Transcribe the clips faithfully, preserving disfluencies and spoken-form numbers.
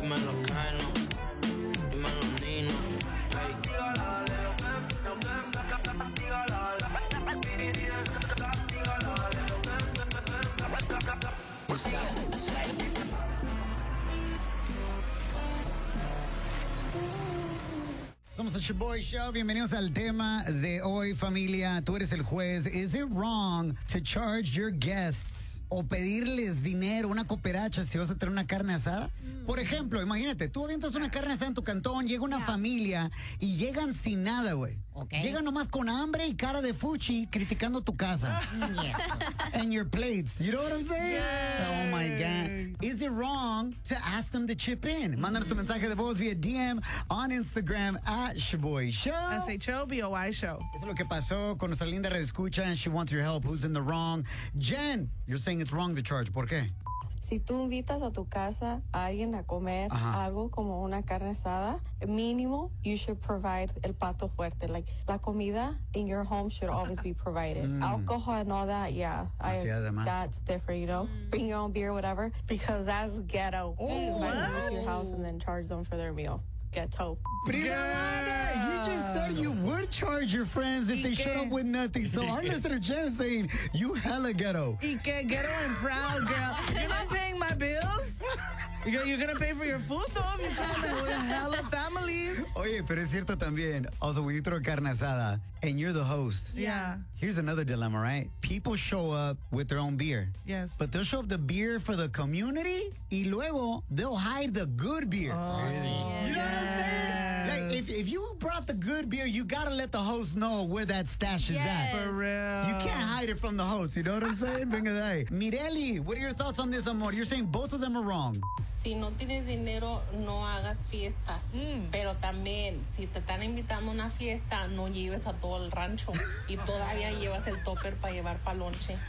Dímelo que no, dímelo Nino. Hey. Somos el Shaboy Show. Bienvenidos al tema de hoy, familia. Tú eres el juez. Is it wrong to charge your guests o pedirles dinero, una cooperacha, si vas a tener una carne asada? Por ejemplo, imagínate, tú avientas una carne asada en tu cantón, llega una familia y llegan sin nada, güey. Okay. Llegan nomás con hambre y cara de fuchi criticando tu casa. Yes. And your plates. You know what I'm saying? Yes. Oh my God. Is it wrong to ask them to chip in? Mándanos tu mensaje de voz via D M on Instagram at Shaboy Show. S H O B O Y Show. Eso es lo que pasó con nuestra linda redescucha, and she wants your help. Who's in the wrong? Jen, you're saying it's wrong to charge. ¿Por qué? Si tú invitas a tu casa a alguien a comer Ajá. algo como una carne asada, mínimo, you should provide el plato fuerte. Like, la comida in your home should always be provided. Mm. Alcohol and all that, yeah. I, Así además. that's different, you know? Bring your own beer, whatever, because that's ghetto. Oh, Invite them wow. to your house and then charge them for their meal. Ghetto. Prima Ana, you just said you would charge your friends if ¿Y they qué? showed up with nothing. So our listener Jen is saying, you hella ghetto. Y que ghetto and proud, girl. You're not paying my bills. You're, you're gonna pay for your food, though, if you come with hella families. Oye, pero es cierto también. Also, when you throw carne asada and you're the host, Yeah. here's another dilemma, right? People show up with their own beer. Yes. But they'll show up the beer for the community y luego they'll hide the good beer. Oh, You know what I'm saying? Like, yes. if, if you brought the good beer, you gotta let the host know where that stash is at. For real. You can't hide it from the host, you know what I'm saying? Venga de ahí. Mireli, what are your thoughts on this, amor? You're saying both of them are wrong. Si no tienes dinero, no hagas fiestas. Mm. Pero también, si te están invitando a una fiesta, no lleves a todo el rancho. Y todavía llevas el topper para llevar pa' lonche.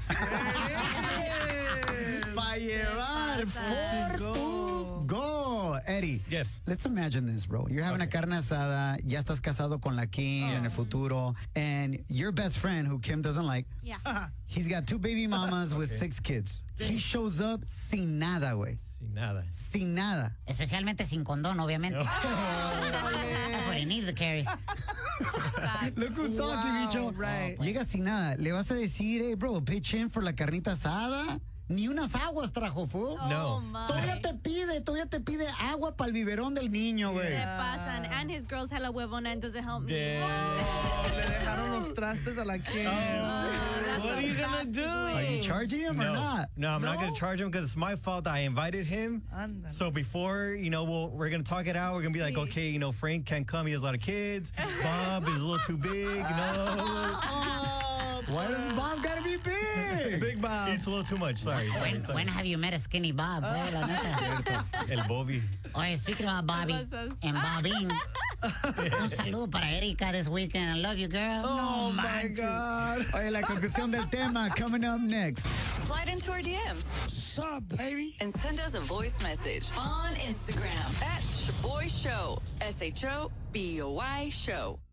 Pa' llevar for to go. Eddie. Yes. Let's imagine this, bro. You're having Okay. a carne asada, ya estás casado con la Kim en el futuro, and your best friend, who Kim doesn't like, Yeah. he's got two baby mamas with Okay. six kids. He shows up sin nada, güey. Sin nada. Sin nada. Especialmente sin condón, obviamente. That's what he needs to carry. Look who's talking, Wow, bicho. right. Llega sin nada. ¿Le vas a decir, hey, bro, pitch in for la carnita asada? Ni unas aguas trajo, fool. No. Todavía te pide, todavía te pide agua para el biberón del niño, güey. Se pasan. And his girl's hella huevona and doesn't help me. Yeah. Le dejaron los trastes a la Kim. That's What the are you gonna fastest do? way. Are you charging him or No, not? no, I'm not No? going to charge him because it's my fault. I invited him. Ándale. So before, you know, we'll, we're going to talk it out. We're going to be like, Sí. okay, you know, Frank can't come. He has a lot of kids. Bob is a little too big, you know. Why does Bob gotta be big? Big Bob. It's a little too much. Sorry. sorry, When, sorry. when have you met a skinny Bob? Eh, la neta. El Bobby. Oye, speaking about Bobby pasas? and Bobine, un saludo para Erika this weekend. I love you, girl. Oh, my God. Oye, la conclusión del tema coming up next. Slide into our D Ms. What's up, baby? And send us a voice message on Instagram at Shaboy Show. S H O B O Y Show.